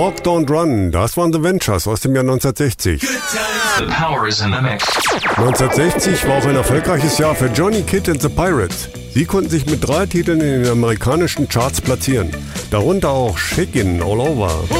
Walk Don't Run, das waren The Ventures aus dem Jahr 1960. The power is in the mix. 1960 war auch ein erfolgreiches Jahr für Johnny Kidd and the Pirates. Sie konnten sich mit 3 Titeln in den amerikanischen Charts platzieren, darunter auch Shakin' All Over.